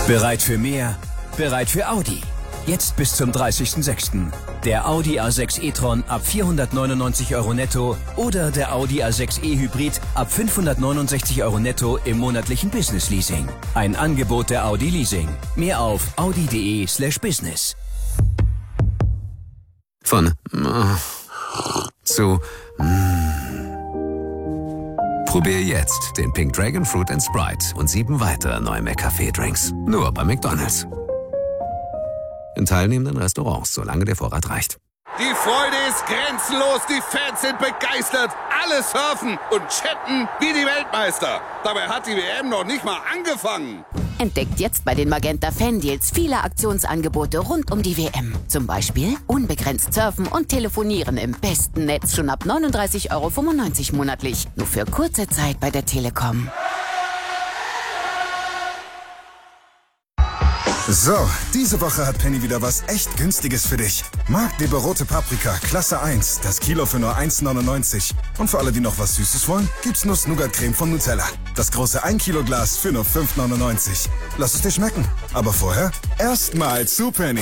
Bereit für mehr? Bereit für Audi. Jetzt bis zum 30.06. Der Audi A6 e-tron ab 499 € netto oder der Audi A6 e-Hybrid ab 569 € netto im monatlichen Business-Leasing. Ein Angebot der Audi Leasing. Mehr auf audi.de/business. Von zu Probier jetzt den Pink Dragon Fruit & Sprite und 7 weitere neue McCafé-Drinks. Nur bei McDonald's. In teilnehmenden Restaurants, solange der Vorrat reicht. Die Freude ist grenzenlos, die Fans sind begeistert, alle surfen und chatten wie die Weltmeister. Dabei hat die WM noch nicht mal angefangen. Entdeckt jetzt bei den Magenta Fan-Deals viele Aktionsangebote rund um die WM. Zum Beispiel unbegrenzt surfen und telefonieren im besten Netz schon ab 39,95 € monatlich. Nur für kurze Zeit bei der Telekom. So, diese Woche hat Penny wieder was echt Günstiges für dich. Marktliebe rote Paprika, Klasse 1, das Kilo für nur 1,99. Und für alle, die noch was Süßes wollen, gibt's Nuss-Nougat-Creme von Nutella. Das große 1 Kilo Glas für nur 5,99. Lass es dir schmecken. Aber vorher erstmal zu Penny.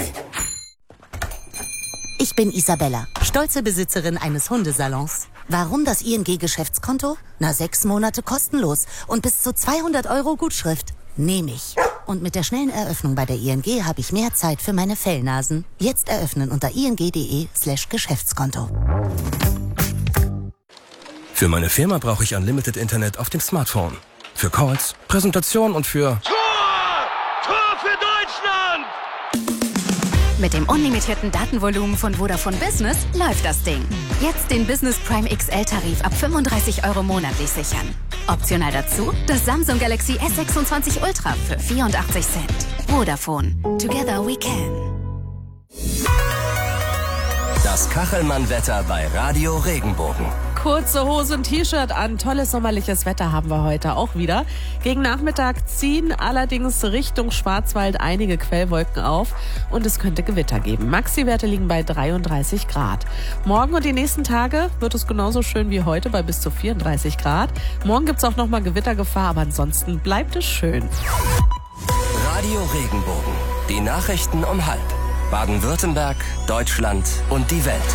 Ich bin Isabella, stolze Besitzerin eines Hundesalons. Warum das ING-Geschäftskonto? 6 Monate kostenlos und bis zu 200 € Gutschrift. Nehme ich. Und mit der schnellen Eröffnung bei der ING habe ich mehr Zeit für meine Fellnasen. Jetzt eröffnen unter ing.de/Geschäftskonto. Für meine Firma brauche ich Unlimited Internet auf dem Smartphone. Für Calls, Präsentationen und für... Tor für Deutschland! Mit dem unlimitierten Datenvolumen von Vodafone Business läuft das Ding. Jetzt den Business Prime XL-Tarif ab 35 € monatlich sichern. Optional dazu das Samsung Galaxy S26 Ultra für 84 Cent. Vodafone. Together we can. Das Kachelmann-Wetter bei Radio Regenbogen. Kurze Hose und T-Shirt an. Tolles sommerliches Wetter haben wir heute auch wieder. Gegen Nachmittag ziehen allerdings Richtung Schwarzwald einige Quellwolken auf und es könnte Gewitter geben. Maxi-Werte liegen bei 33 Grad. Morgen und die nächsten Tage wird es genauso schön wie heute bei bis zu 34 Grad. Morgen gibt es auch nochmal Gewittergefahr, aber ansonsten bleibt es schön. Radio Regenbogen. Die Nachrichten um 12:30. Baden-Württemberg, Deutschland und die Welt.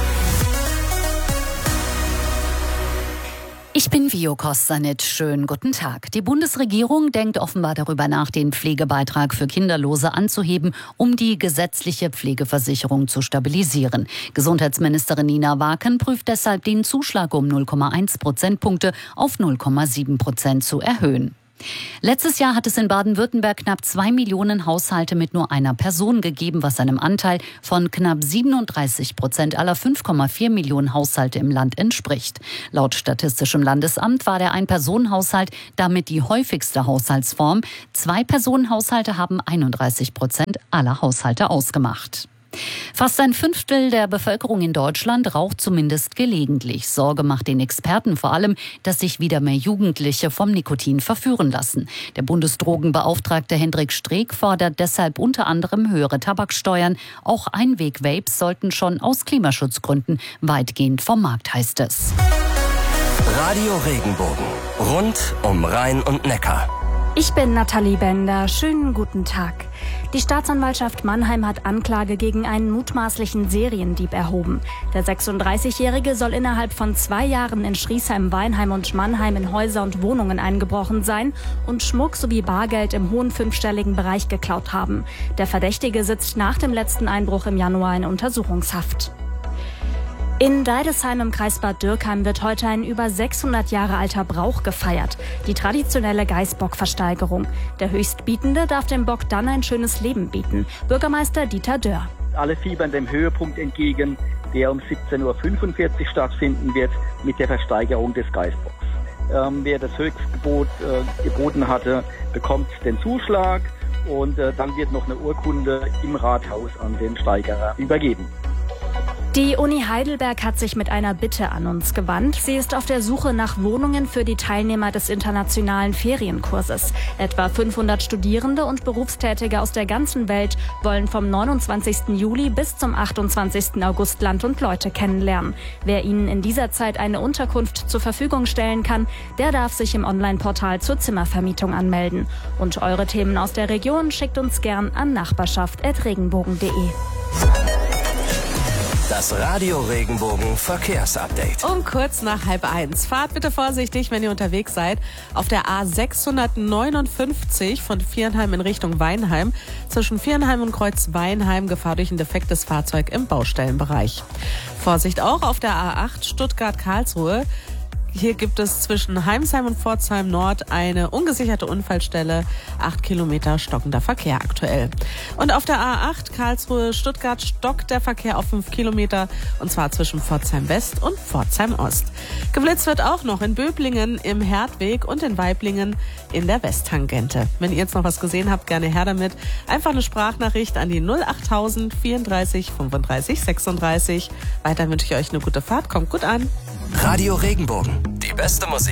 Ich bin Vio Kostanitsch. Schönen guten Tag. Die Bundesregierung denkt offenbar darüber nach, den Pflegebeitrag für Kinderlose anzuheben, um die gesetzliche Pflegeversicherung zu stabilisieren. Gesundheitsministerin Nina Waken prüft deshalb, den Zuschlag um 0,1 Prozentpunkte auf 0,7% zu erhöhen. Letztes Jahr hat es in Baden-Württemberg knapp 2 Millionen Haushalte mit nur einer Person gegeben, was einem Anteil von knapp 37% aller 5,4 Millionen Haushalte im Land entspricht. Laut Statistischem Landesamt war der Ein-Personen-Haushalt damit die häufigste Haushaltsform. 2-Personen-Haushalte haben 31% aller Haushalte ausgemacht. Fast ein Fünftel der Bevölkerung in Deutschland raucht zumindest gelegentlich. Sorge macht den Experten vor allem, dass sich wieder mehr Jugendliche vom Nikotin verführen lassen. Der Bundesdrogenbeauftragte Hendrik Streeck fordert deshalb unter anderem höhere Tabaksteuern. Auch Einweg-Vapes sollten schon aus Klimaschutzgründen weitgehend vom Markt, heißt es. Radio Regenbogen. Rund um Rhein und Neckar. Ich bin Nathalie Bender. Schönen guten Tag. Die Staatsanwaltschaft Mannheim hat Anklage gegen einen mutmaßlichen Seriendieb erhoben. Der 36-Jährige soll innerhalb von 2 Jahren in Schriesheim, Weinheim und Mannheim in Häuser und Wohnungen eingebrochen sein und Schmuck sowie Bargeld im hohen 5-stelligen Bereich geklaut haben. Der Verdächtige sitzt nach dem letzten Einbruch im Januar in Untersuchungshaft. In Deidesheim im Kreis Bad Dürkheim wird heute ein über 600 Jahre alter Brauch gefeiert. Die traditionelle Geißbock-Versteigerung. Der Höchstbietende darf dem Bock dann ein schönes Leben bieten. Bürgermeister Dieter Dörr. Alle fiebern dem Höhepunkt entgegen, der um 17:45 Uhr stattfinden wird mit der Versteigerung des Geißbocks. Wer das Höchstgebot geboten hatte, bekommt den Zuschlag und dann wird noch eine Urkunde im Rathaus an den Steigerer übergeben. Die Uni Heidelberg hat sich mit einer Bitte an uns gewandt. Sie ist auf der Suche nach Wohnungen für die Teilnehmer des internationalen Ferienkurses. Etwa 500 Studierende und Berufstätige aus der ganzen Welt wollen vom 29. Juli bis zum 28. August Land und Leute kennenlernen. Wer ihnen in dieser Zeit eine Unterkunft zur Verfügung stellen kann, der darf sich im Online-Portal zur Zimmervermietung anmelden. Und eure Themen aus der Region schickt uns gern an nachbarschaft@regenbogen.de. Das Radio Regenbogen Verkehrsupdate. Um kurz nach 12:30. Fahrt bitte vorsichtig, wenn ihr unterwegs seid. Auf der A659 von Viernheim in Richtung Weinheim. Zwischen Viernheim und Kreuz Weinheim Gefahr durch ein defektes Fahrzeug im Baustellenbereich. Vorsicht auch auf der A8 Stuttgart-Karlsruhe. Hier gibt es zwischen Heimsheim und Pforzheim Nord eine ungesicherte Unfallstelle. 8 Kilometer stockender Verkehr aktuell. Und auf der A8 Karlsruhe-Stuttgart stockt der Verkehr auf 5 Kilometer. Und zwar zwischen Pforzheim West und Pforzheim Ost. Geblitzt wird auch noch in Böblingen im Herdweg und in Weiblingen in der Westtangente. Wenn ihr jetzt noch was gesehen habt, gerne her damit. Einfach eine Sprachnachricht an die 08000 34 35 36. Weiter wünsche ich euch eine gute Fahrt. Kommt gut an. Radio Regenbogen. Die beste Musik